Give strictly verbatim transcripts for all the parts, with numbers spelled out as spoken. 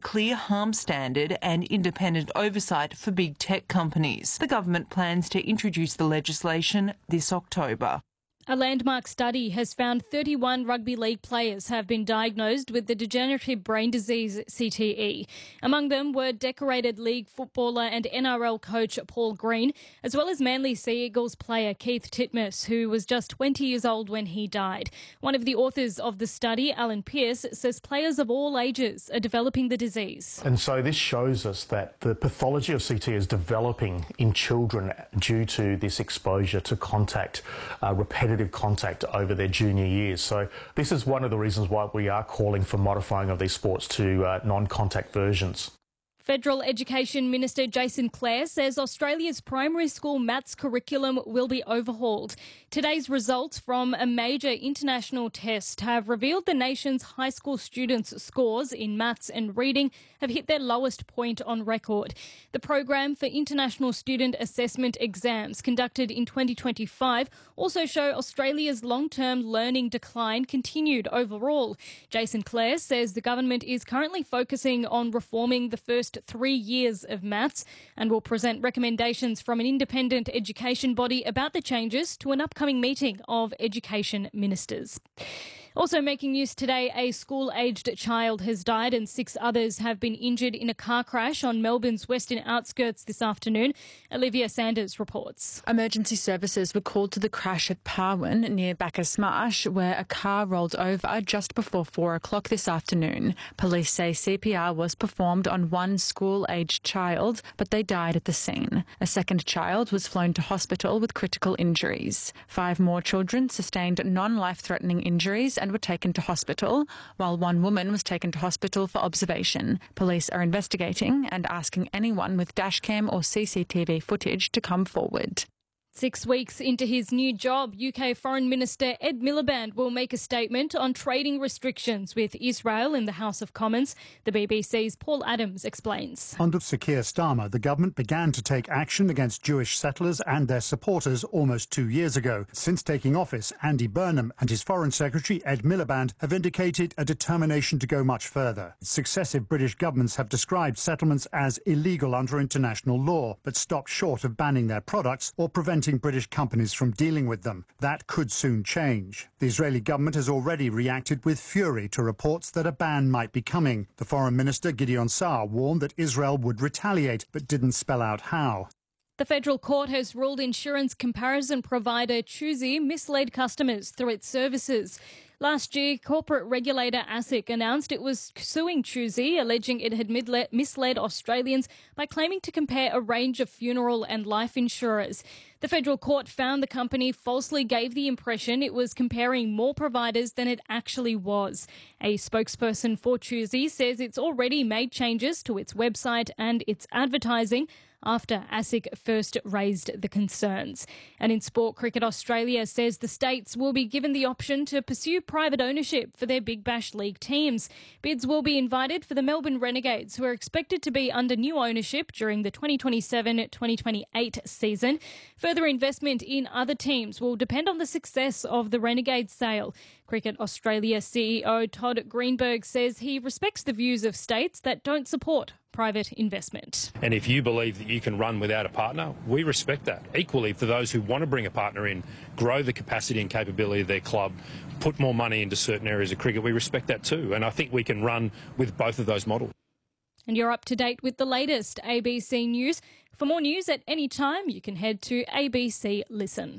clear harm standard and independent oversight for big tech companies. The government plans to introduce the legislation this October. A landmark study has found thirty-one rugby league players have been diagnosed with the degenerative brain disease C T E. Among them were decorated league footballer and N R L coach Paul Green, as well as Manly Sea Eagles player Keith Titmus, who was just twenty years old when he died. One of the authors of the study, Alan Pearce, says players of all ages are developing the disease. And so this shows us that the pathology of C T is developing in children due to this exposure to contact, uh, repetitive contact over their junior years. So this is one of the reasons why we are calling for modifying of these sports to uh, non-contact versions. Federal Education Minister Jason Clare says Australia's primary school maths curriculum will be overhauled. Today's results from a major international test have revealed the nation's high school students' scores in maths and reading have hit their lowest point on record. The program for international student assessment exams conducted in twenty twenty-five also show Australia's long-term learning decline continued overall. Jason Clare says the government is currently focusing on reforming the first three years of maths and will present recommendations from an independent education body about the changes to an upcoming meeting of education ministers. Also making news today, a school-aged child has died and six others have been injured in a car crash on Melbourne's western outskirts this afternoon. Olivia Sanders reports. Emergency services were called to the crash at Parwin near Bacchus Marsh, where a car rolled over just before four o'clock this afternoon. Police say C P R was performed on one school-aged child, but they died at the scene. A second child was flown to hospital with critical injuries. Five more children sustained non-life-threatening injuries and were taken to hospital, while one woman was taken to hospital for observation. Police are investigating and asking anyone with dashcam or C C T V footage to come forward. Six weeks into his new job, U K Foreign Minister Ed Miliband will make a statement on trading restrictions with Israel in the House of Commons. The B B C's Paul Adams explains. Under Sir Keir Starmer, the government began to take action against Jewish settlers and their supporters almost two years ago. Since taking office, Andy Burnham and his Foreign Secretary Ed Miliband have indicated a determination to go much further. Successive British governments have described settlements as illegal under international law, but stopped short of banning their products or preventing British companies from dealing with them. That could soon change. The Israeli government has already reacted with fury to reports that a ban might be coming. The Foreign Minister, Gideon Saar, warned that Israel would retaliate, but didn't spell out how. The federal court has ruled insurance comparison provider Choosy misled customers through its services. Last year, corporate regulator ASIC announced it was suing Choosy, alleging it had midle- misled Australians by claiming to compare a range of funeral and life insurers. The federal court found the company falsely gave the impression it was comparing more providers than it actually was. A spokesperson for Choosy says it's already made changes to its website and its advertising after ASIC first raised the concerns. And in sport, Cricket Australia says the states will be given the option to pursue private ownership for their Big Bash League teams. Bids will be invited for the Melbourne Renegades, who are expected to be under new ownership during the twenty twenty-seven twenty twenty-eight season. Further investment in other teams will depend on the success of the Renegades sale. Cricket Australia C E O Todd Greenberg says he respects the views of states that don't support private investment. And if you believe that you can run without a partner, we respect that. Equally, for those who want to bring a partner in, grow the capacity and capability of their club, put more money into certain areas of cricket, we respect that too. And I think we can run with both of those models. And you're up to date with the latest A B C News. For more news at any time, you can head to A B C Listen.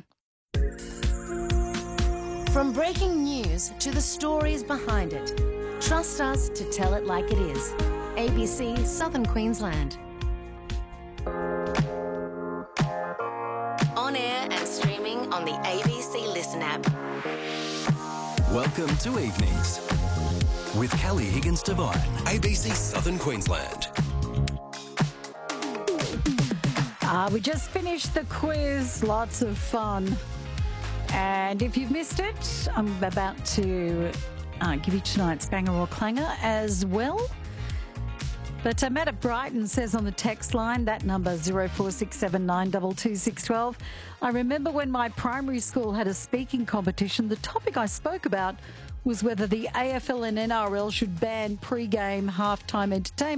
From breaking news to the stories behind it, trust us to tell it like it is. A B C Southern Queensland. On air and streaming on the A B C Listen app. Welcome to Evenings with Kelly Higgins Devine, A B C Southern Queensland. Uh, we just finished the quiz, lots of fun. And if you've missed it, I'm about to uh, give you tonight's banger or clanger as well. But uh, Matt at Brighton says on the text line, that number zero four six seven nine two two six one two, I remember when my primary school had a speaking competition, the topic I spoke about was whether the A F L and N R L should ban pre-game halftime entertainment.